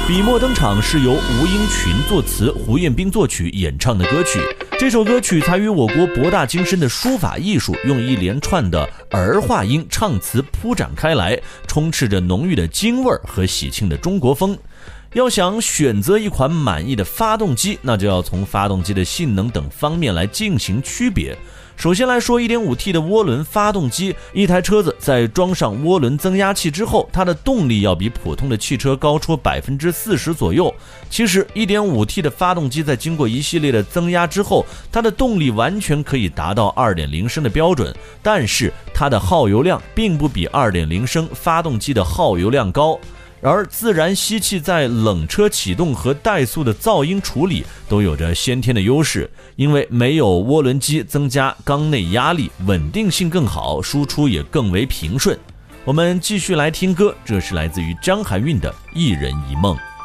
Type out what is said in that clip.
笔墨登场是由吴英群作词，胡彦斌作曲演唱的歌曲。这首歌曲采于我国博大精深的书法艺术，用一连串的儿化音唱词铺展开来，充斥着浓郁的京味和喜庆的中国风。要想选择一款满意的发动机，那就要从发动机的性能等方面来进行区别。首先来说 1.5T 的涡轮发动机，一台车子在装上涡轮增压器之后，它的动力要比普通的汽车高出 40% 左右。其实 1.5T 的发动机在经过一系列的增压之后，它的动力完全可以达到 2.0 升的标准，但是它的耗油量并不比 2.0 升发动机的耗油量高。而自然吸气在冷车启动和怠速的噪音处理都有着先天的优势，因为没有涡轮机增加缸内压力，稳定性更好，输出也更为平顺。我们继续来听歌，这是来自于张含韵的《一人一梦》。